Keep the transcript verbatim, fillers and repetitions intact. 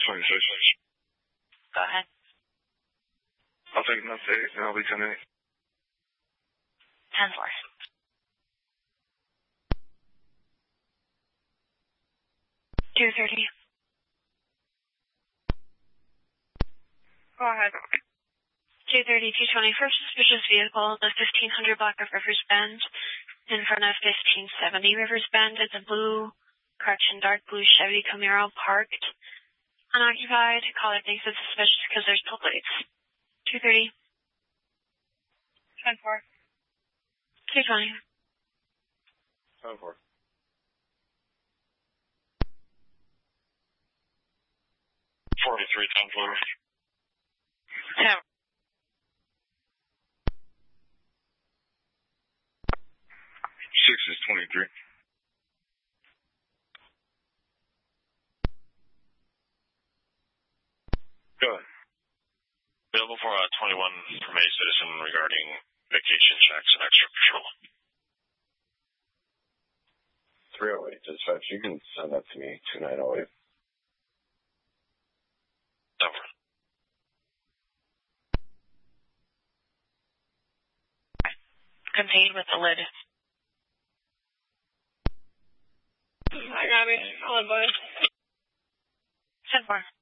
twenty-six. Go ahead. I'll take an update, and I'll be ten eight. ten four. two thirty. Go ahead. two thirty, two twenty. First suspicious vehicle, the fifteen hundred block of Rivers Bend, in front of fifteen seventy Rivers Bend. It's a blue, correction, dark blue Chevy Camaro parked, unoccupied. Caller thinks it's suspicious because there's toll plates. two thirty. ten four. two twenty. ten four. forty-three, ten four. ten. six is twenty-three. Go ahead. Available for uh, twenty-one from a citizen regarding vacation checks and extra patrol. three oh eight, dispatch. You can send that to me, two nine oh eight. Over. Contained with the lid. I got me. I'll advise. ten four.